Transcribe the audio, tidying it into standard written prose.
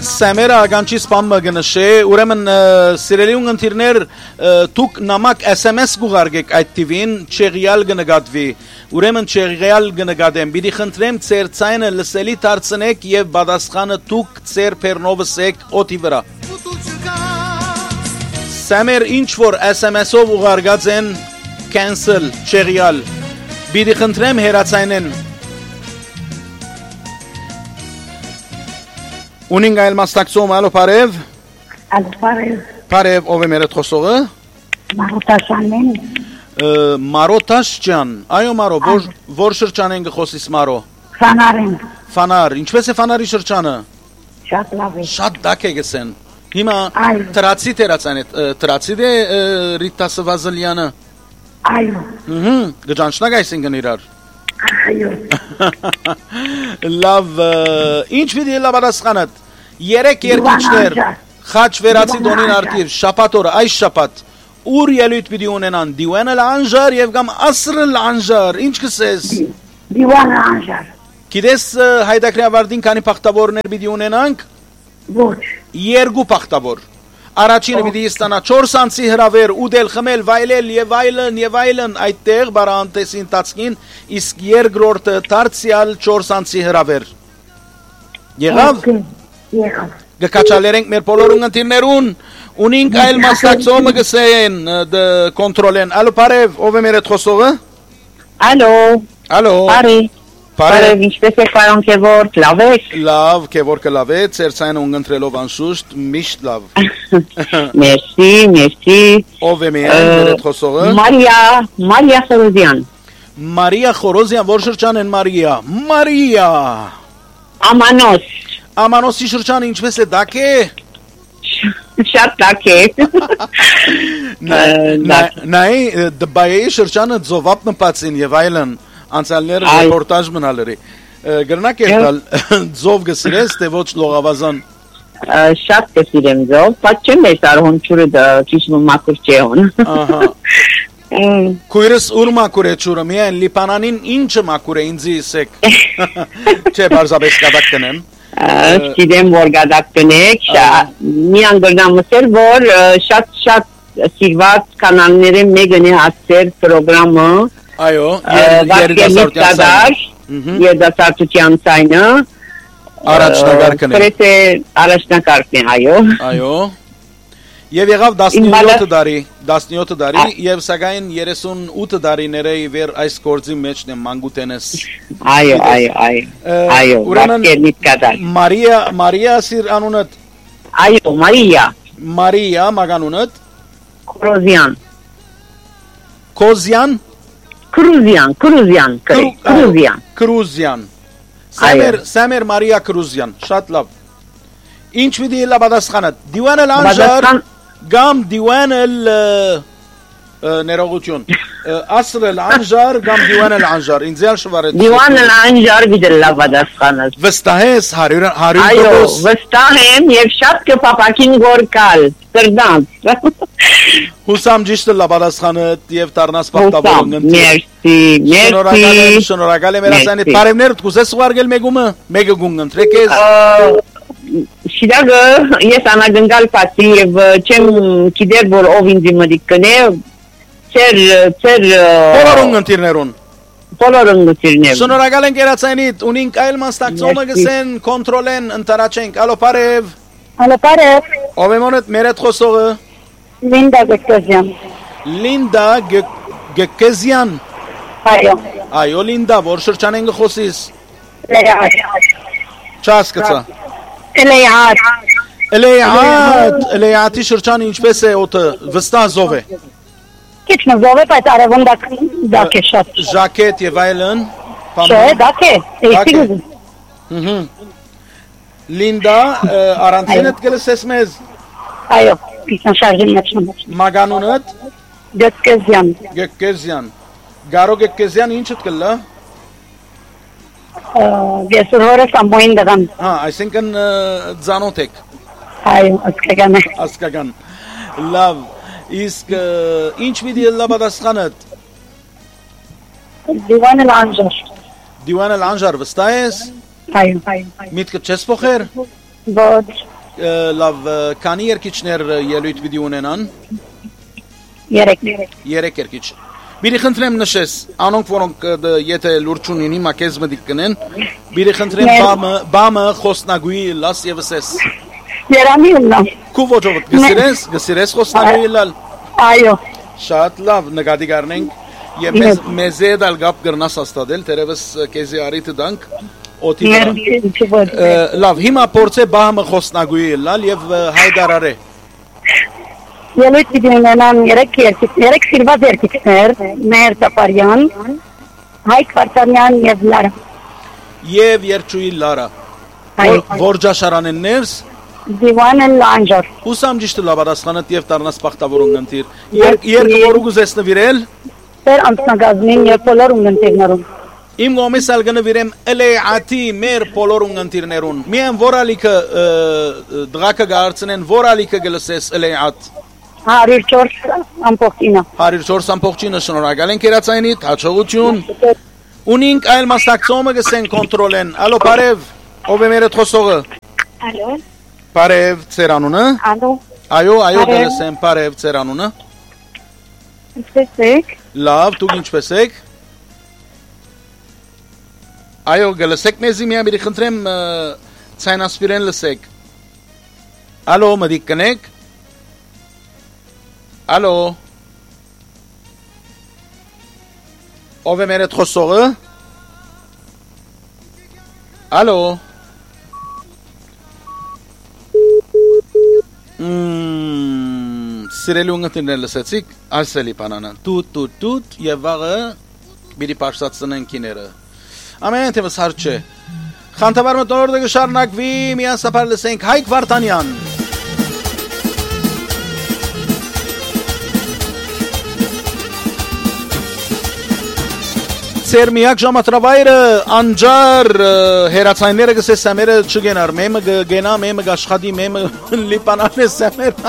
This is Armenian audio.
Սամերը ագանչի սպամը գնշե, ուրեմն սիրելի ունգընտիրներ դուք նամակ SMS գուղարկեք այդ TV-ին, չեղյալ կնկատվի, ուրեմն չեղյալ կնկատեմ, պիտի խնդրեմ ձեր ցայնը լսելի դարձնեք եւ պատասխանը դուք ձեր բեռնովս եք օդի վրա։ Սամեր ինչ որ SMS-ով ուղարկած են cancel չեղյալ, պիտի խնդրեմ հերացայնեն։ Ունին գայլ մաստակցում, ալո պարև։ Ալո պարև։ Պարև, ով է մերդ խոսողը։ Մարոտաշանեն։ Մարոտաշ ջան, այո մարո, որ շրջան են գխոսիս մարո։ Ֆանարեն։ Ֆանար, ինչպես է ֆանարի շրջանը։ Շատ լավ է։ Շատ դակ է գսեն։ Հիմա տրացի տերացան է, տրացի դե Ռիտա Սվազելյանը։ Այո։ Գջանչնակ այսինքն իրար։ Այո։ Լավ, ինչ պիտի լավ պատասխանդ։ Երեք երկիչներ, խաչ վերացի դոնին արտիվ, շապատ օրը, այս շապատ, ուր ելույթ պիտի ունենան, դիվանը լանժար և կամ ասրը լանժար, ինչ կսես։ Դիվանը լանժար։ Գիտես հայդակրի ավարդին քանի պախտավորներ պիտի ունենանք։ Ոչ։ Երկու պախտավոր։ Առաջինը պիտի ստանա 4 անցի հրավեր, ուդել, խմել, վայելել եւ այլն այդտեղ բարանտեսին տածքին, իսկ երկրորդը դարձյալ 4 անցի հրավեր։ Եղավ։ Գկաչալերենք մեր բոլոր ունգընտիրներուն, ունինք այլ մասնակցողը գսեն կոնտրոլեն։ Ալո պարև, ով է մեր հետ խոսողը։ Ալո։ Պարև, ինչպես եք պարոն Քևորգ, լավ եք։ Լավ, Քևորգը լավ է, ձեր ցայնը ունգընտրելով անշուշտ, միշտ լավ։ Մերսի։ Ով է մեր հետ խոսողը։ Մարիա Խորոզյան։ Մարիա Խորոզյան, որ շրջան են Մարիա։ Մարիա։ Ամանոսի շրջանը ինչպես է, դակ է։ Շատ դակ է։ Նայ, դբայի շրջանը ձովապ մպացին եւ այլն։ Անցալները ռեպորտաժ մնալերի գրնակ երտալ ձով գսիրես թե ոչ լողավազան շատ կսիրեմ ձով բայց չեմ ես արհոն չուրը դա ճիշտ մակուր չեոն Քույրս ուր մակուր է չուրը միայն լիպանանին ինչը մակուր է ինձի իսեք չէ բարձաբես կադակ տնեմ սիրեմ որ կադակ տնեք միան գրնամս էր որ շատ սիրված կանալները մեկն է հասցեր պրոգրամը Այո, երդասարտության ցայնը առաջնակարգն է։ Առաջնակարգն է, այո։ Եվ եղավ 17 տարի եւ սակայն 38 տարիները իվեր այս գործի մեջն է մանգուտենես։ Այո, ուրեմն Մարիա սիր անունդ։ Այո, Մարիա մագանունդ։ Կոզյան։ Կրուզյան Սամեր Մարիա Կրուզյան շատ լավ ինչ պիտի լավ պատասխանը դիվանը լանժար գամ դիվանը ներողություն ասրը լանժար գամ դիվանը լանժար ինձ շվարեց դիվանը լանժար պիտի լավ պատասխանը վստահես 100 այո վստահ եմ եւ շատ կփապակին գորկալ սրդանց Հուսամ ճիշտ լավ պատասխանը եւ դառնաս պարտավոր Մերսի շնորհակալ եմ երասանի բարևներ դուքս ուղարկել մեկը գունգ ընտրեք ես Շիրագը ես անագնգալ պատի եւ չեմ գիտեր որ ով ինձ մտիկ կնե ծեր բոլոր ընկերներուն Շնորհակալ ենք երասանիդ ունինք այլ մասնակցողը գսեն կոնտրոլեն ընտարաչենք ալո պարև ով է մոնդ մեր հետ խոսողը Լինդա Գեկեզյան Այո Լինդա որ շրջան են գխոսիս Չասկացա Էլեյաթի շրջանը ինչպես է օդը վստահ զով է Քիչ զով է բայց արևոն դակ է շատ Ժակետ եւ այլն Չէ դակ է Լինդա առանցինդ գլսես մեզ Այո Պիսան շարժին մեջնում Մագանունդ Գեկեզյան Գարո Գեկեզյան ինչդ կլա Ես հորս ամոյին դգան այսինքն ձանոթ եք Այո ասկական լավ իսկ ինչ պիտի լավ պատասխանդ Դիվանը լանժար վստահ ես Այո միտքը չես փոխեր Ոչ լավ քանի երկիչներ ելույթ պիտի ունենան 3 երկիչ Բիդի խնդրեմ նշես անոնք որոնք եթե լուրջ ունին հիմա քեզ մտիկ կնեն բիդի խնդրեմ բամը խոսնագույի լաս եւս էս Երանի ուննա Քու ոճով գսիրես խոսնագույի լալ Այո Շատ լավ նկատի կառնենք եւ մեզ դալ գապ գրնաս աստադել դերևս քեզի արիթ դանք օտի լավ հիմա փորձե բամը խոսնագույի լալ եւ հայդարարե Ելույթ պիտի ունենան 3 սիրված երկիչներ Մեհեր Սապարյան Հայկ Վարդանյան եւ Լարա Եվ Երջուի Լարա Որ ջաշարանեններս Դիվանն Լանջոր Ուսամ ճիշտ լավ պատասխանդ եւ դառնաս բախտավոր ունգընտիր Երկու որ ուզես նվիրել Տեր անցնագազմին եւ բոլոր ունգընտիրներուն Իմ գոմես ալ գնվիրեմ Էլեյաթի մեր բոլոր ունգընտիրներուն Միայն որալիքը դղակը գարցնեն որալիքը գլսես Էլեյաթ 104.9 104.9 շնորհակալ ենք երացայինիդ հաջողություն Ունինք այլ մասնակցողը գսեն կոնտրոլեն Ալո բարև ով է մեր խոսողը Ալո Բարև ծեր անունը Ալո Այո գլսեմ բարև ծեր անունը Ինչպես եք Լավ դուք ինչպես եք Այո գլսեք մեզի միա բիդի խնդրեմ ցայնասպիրեն լսեք Ալո մդիկ կնեք Ալո Ով է մեր խոսողը Ալո Սիրելի ունգընտիրներ լսեցիք ասելի բանանա Տուտ եւ վաղը բիդի պաշտացնեն քիները Ամեն թեւս հարց չէ Խանթավար մտորը գշարնակվի միասապար լսենք Հայկ Վարդանյան Ծեր միակ ժամատրավայրը անջար հերացայինները գսես սամերը չգենար մեմը գենա մեմը գաշխատի մեմը լիպանան է սամեր